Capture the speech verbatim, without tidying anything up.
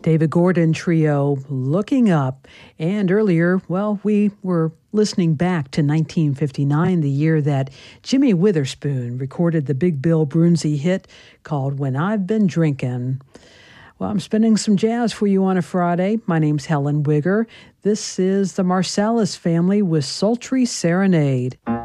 David Gordon Trio, Looking Up. And earlier, well, we were listening back to nineteen fifty-nine, the year that Jimmy Witherspoon recorded the Big Bill Broonzy hit called When I've Been Drinkin'. Well, I'm spinning some jazz for you on a Friday. My name's Helen Wigger. This is the Marsalis Family with Sultry Serenade.